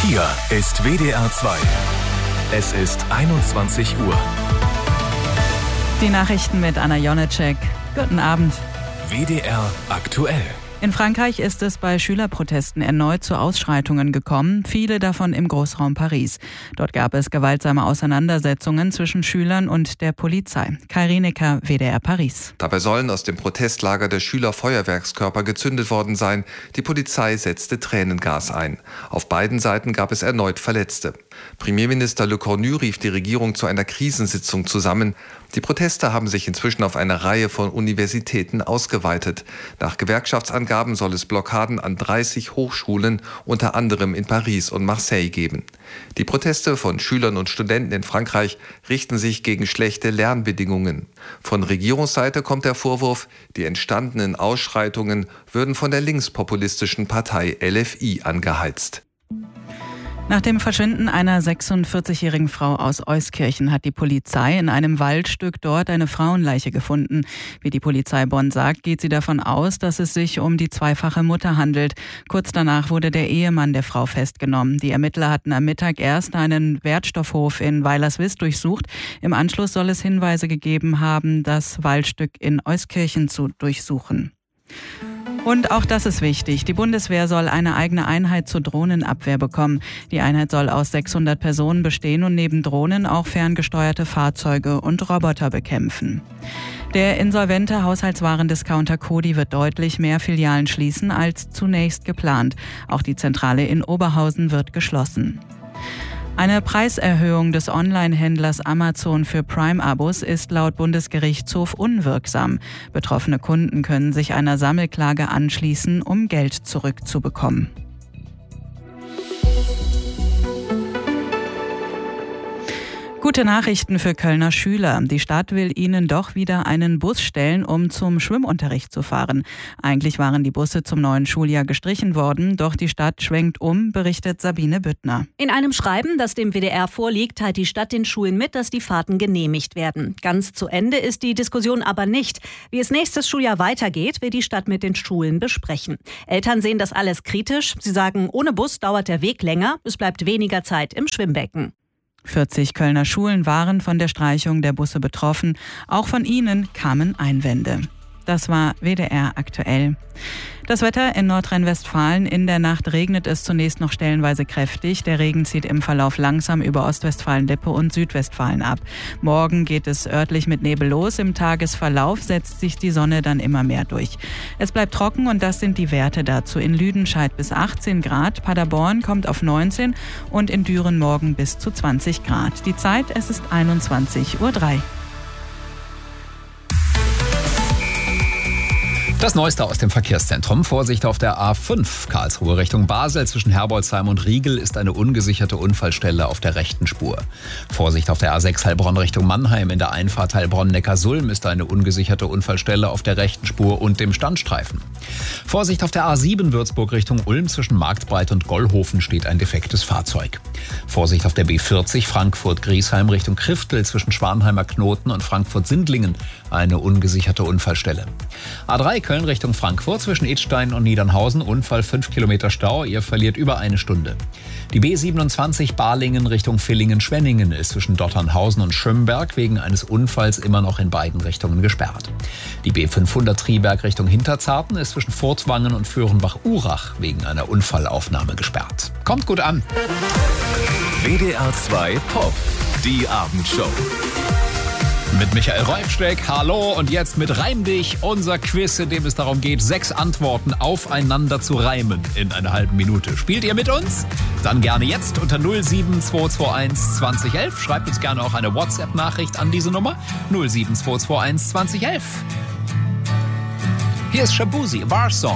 Hier ist WDR 2. Es ist 21 Uhr. Die Nachrichten mit Anna Jonecek. Guten Abend. WDR aktuell. In Frankreich ist es bei Schülerprotesten erneut zu Ausschreitungen gekommen, viele davon im Großraum Paris. Dort gab es gewaltsame Auseinandersetzungen zwischen Schülern und der Polizei. Kai Rienecker, WDR Paris. Dabei sollen aus dem Protestlager der Schüler Feuerwerkskörper gezündet worden sein. Die Polizei setzte Tränengas ein. Auf beiden Seiten gab es erneut Verletzte. Premierminister Le Cornu rief die Regierung zu einer Krisensitzung zusammen. Die Proteste haben sich inzwischen auf eine Reihe von Universitäten ausgeweitet. Nach Gewerkschaftsangaben soll es Blockaden an 30 Hochschulen, unter anderem in Paris und Marseille, geben. Die Proteste von Schülern und Studenten in Frankreich richten sich gegen schlechte Lernbedingungen. Von Regierungsseite kommt der Vorwurf, die entstandenen Ausschreitungen würden von der linkspopulistischen Partei LFI angeheizt. Nach dem Verschwinden einer 46-jährigen Frau aus Euskirchen hat die Polizei in einem Waldstück dort eine Frauenleiche gefunden. Wie die Polizei Bonn sagt, geht sie davon aus, dass es sich um die zweifache Mutter handelt. Kurz danach wurde der Ehemann der Frau festgenommen. Die Ermittler hatten am Mittag erst einen Wertstoffhof in Weilerswist durchsucht. Im Anschluss soll es Hinweise gegeben haben, das Waldstück in Euskirchen zu durchsuchen. Und auch das ist wichtig. Die Bundeswehr soll eine eigene Einheit zur Drohnenabwehr bekommen. Die Einheit soll aus 600 Personen bestehen und neben Drohnen auch ferngesteuerte Fahrzeuge und Roboter bekämpfen. Der insolvente Haushaltswarendiscounter Coty wird deutlich mehr Filialen schließen als zunächst geplant. Auch die Zentrale in Oberhausen wird geschlossen. Eine Preiserhöhung des Online-Händlers Amazon für Prime-Abos ist laut Bundesgerichtshof unwirksam. Betroffene Kunden können sich einer Sammelklage anschließen, um Geld zurückzubekommen. Gute Nachrichten für Kölner Schüler. Die Stadt will ihnen doch wieder einen Bus stellen, um zum Schwimmunterricht zu fahren. Eigentlich waren die Busse zum neuen Schuljahr gestrichen worden, doch die Stadt schwenkt um, berichtet Sabine Büttner. In einem Schreiben, das dem WDR vorliegt, teilt die Stadt den Schulen mit, dass die Fahrten genehmigt werden. Ganz zu Ende ist die Diskussion aber nicht. Wie es nächstes Schuljahr weitergeht, will die Stadt mit den Schulen besprechen. Eltern sehen das alles kritisch. Sie sagen, ohne Bus dauert der Weg länger, es bleibt weniger Zeit im Schwimmbecken. 40 Kölner Schulen waren von der Streichung der Busse betroffen. Auch von ihnen kamen Einwände. Das war WDR aktuell. Das Wetter in Nordrhein-Westfalen. In der Nacht regnet es zunächst noch stellenweise kräftig. Der Regen zieht im Verlauf langsam über Ostwestfalen-Lippe und Südwestfalen ab. Morgen geht es örtlich mit Nebel los. Im Tagesverlauf setzt sich die Sonne dann immer mehr durch. Es bleibt trocken und das sind die Werte dazu. In Lüdenscheid bis 18 Grad, Paderborn kommt auf 19 und in Düren morgen bis zu 20 Grad. Die Zeit, es ist 21:03 Uhr. Das Neueste aus dem Verkehrszentrum. Vorsicht auf der A5 Karlsruhe Richtung Basel. Zwischen Herbolzheim und Riegel ist eine ungesicherte Unfallstelle auf der rechten Spur. Vorsicht auf der A6 Heilbronn Richtung Mannheim. In der Einfahrt Heilbronn-Neckarsulm ist eine ungesicherte Unfallstelle auf der rechten Spur und dem Standstreifen. Vorsicht auf der A7 Würzburg Richtung Ulm. Zwischen Marktbreit und Gollhofen steht ein defektes Fahrzeug. Vorsicht auf der B40 Frankfurt-Griesheim Richtung Kriftel. Zwischen Schwanheimer Knoten und Frankfurt-Sindlingen eine ungesicherte Unfallstelle. A3 Köln Richtung Frankfurt zwischen Idstein und Niedernhausen. Unfall 5 Kilometer Stau. Ihr verliert über eine Stunde. Die B27 Balingen Richtung Villingen-Schwenningen ist zwischen Dotternhausen und Schömberg wegen eines Unfalls immer noch in beiden Richtungen gesperrt. Die B500 Triberg Richtung Hinterzarten ist zwischen Furtwangen und Föhrenbach-Urach wegen einer Unfallaufnahme gesperrt. Kommt gut an. WDR 2 Pop, die Abendshow. Mit Michael Reifsteck, hallo, und jetzt mit Reim dich, unser Quiz, in dem es darum geht, 6 Antworten aufeinander zu reimen in einer halben Minute. Spielt ihr mit uns? Dann gerne jetzt unter 07221 2011. Schreibt uns gerne auch eine WhatsApp-Nachricht an diese Nummer 07221 2011. Hier ist Shabuzi, War Song.